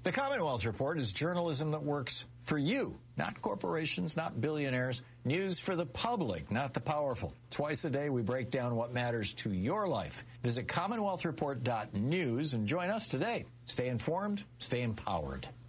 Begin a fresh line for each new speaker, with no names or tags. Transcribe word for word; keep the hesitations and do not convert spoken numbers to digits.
The Commonwealth Report is journalism that works for you, not corporations, not billionaires. News for the public, not the powerful. Twice a day, we break down what matters to your life. Visit commonwealth report dot news and join us today. Stay informed, stay empowered.